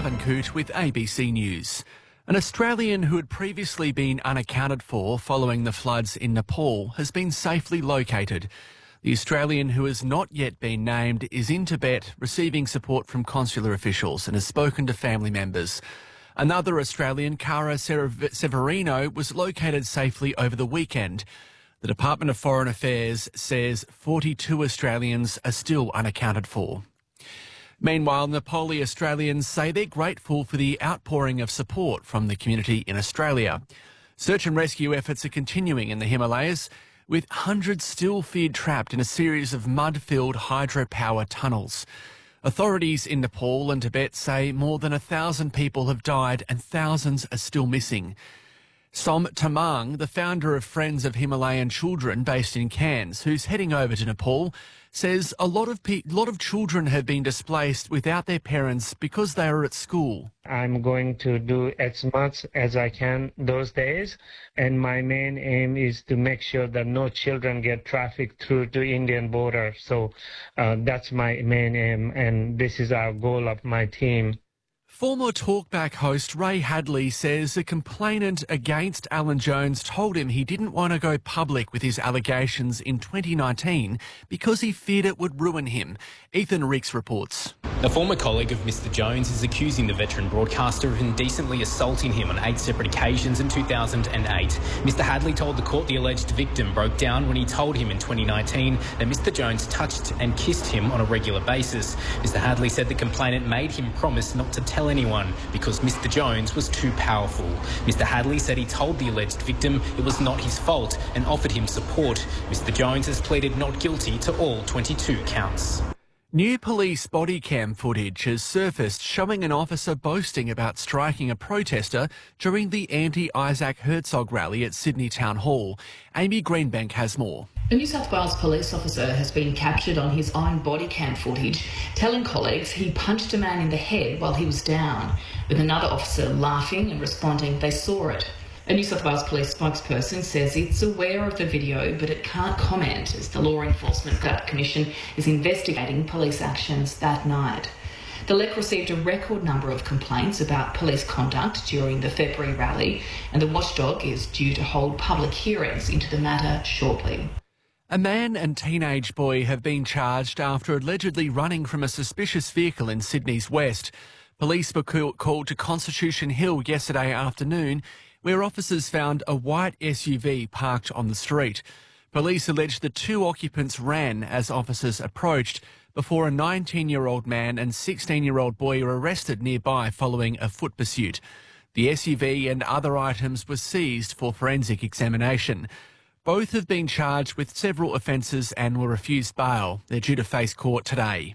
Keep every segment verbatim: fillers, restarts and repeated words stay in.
Gavin Coote with A B C News. An Australian who had previously been unaccounted for following the floods in Nepal has been safely located. The Australian, who has not yet been named, is in Tibet receiving support from consular officials and has spoken to family members. Another Australian, Cara Severino, was located safely over the weekend. The Department of Foreign Affairs says forty-two Australians are still unaccounted for. Meanwhile, Nepali Australians say they're grateful for the outpouring of support from the community in Australia. Search and rescue efforts are continuing in the Himalayas, with hundreds still feared trapped in a series of mud-filled hydropower tunnels. Authorities in Nepal and Tibet say more than a thousand people have died and thousands are still missing. Som Tamang, the founder of Friends of Himalayan Children based in Cairns, who's heading over to Nepal, says a lot of pe- lot of children have been displaced without their parents because they are at school. I'm going to do as much as I can those days, and my main aim is to make sure that no children get trafficked through to Indian border. So uh, that's my main aim, and this is our goal of my team. Former Talkback host Ray Hadley says a complainant against Alan Jones told him he didn't want to go public with his allegations in twenty nineteen because he feared it would ruin him. Ethan Ricks reports. A former colleague of Mister Jones is accusing the veteran broadcaster of indecently assaulting him on eight separate occasions in two thousand eight. Mister Hadley told the court the alleged victim broke down when he told him in twenty nineteen that Mister Jones touched and kissed him on a regular basis. Mister Hadley said the complainant made him promise not to tell anyone because Mister Jones was too powerful. Mister Hadley said he told the alleged victim it was not his fault and offered him support. Mister Jones has pleaded not guilty to all twenty-two counts. New police body cam footage has surfaced showing an officer boasting about striking a protester during the anti-Isaac Herzog rally at Sydney Town Hall. Amy Greenbank has more. A New South Wales police officer has been captured on his own body cam footage, telling colleagues he punched a man in the head while he was down, with another officer laughing and responding they saw it. A New South Wales police spokesperson says it's aware of the video, but it can't comment as the Law Enforcement Commission is investigating police actions that night. The L E C received a record number of complaints about police conduct during the February rally, and the watchdog is due to hold public hearings into the matter shortly. A man and teenage boy have been charged after allegedly running from a suspicious vehicle in Sydney's west. Police were called to Constitution Hill yesterday afternoon, where officers found a white S U V parked on the street. Police allege the two occupants ran as officers approached before a nineteen-year-old man and sixteen-year-old boy were arrested nearby following a foot pursuit. The S U V and other items were seized for forensic examination. Both have been charged with several offences and were refused bail. They're due to face court today.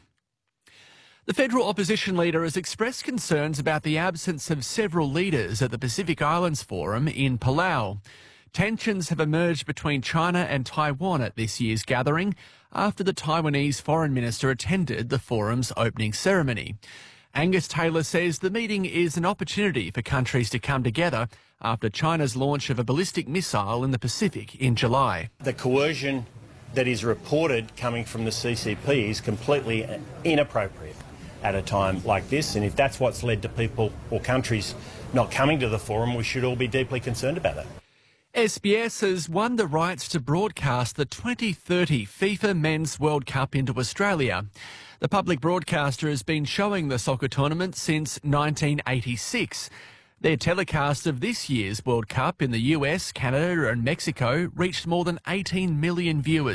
The federal opposition leader has expressed concerns about the absence of several leaders at the Pacific Islands Forum in Palau. Tensions have emerged between China and Taiwan at this year's gathering after the Taiwanese foreign minister attended the forum's opening ceremony. Angus Taylor says the meeting is an opportunity for countries to come together after China's launch of a ballistic missile in the Pacific in July. The coercion that is reported coming from the C C P is completely inappropriate at a time like this, and if that's what's led to people or countries not coming to the forum, we should all be deeply concerned about that. S B S has won the rights to broadcast the twenty thirty FIFA Men's World Cup into Australia. The public broadcaster has been showing the soccer tournament since nineteen eighty-six. Their telecast of this year's World Cup in the U S, Canada and Mexico reached more than eighteen million viewers.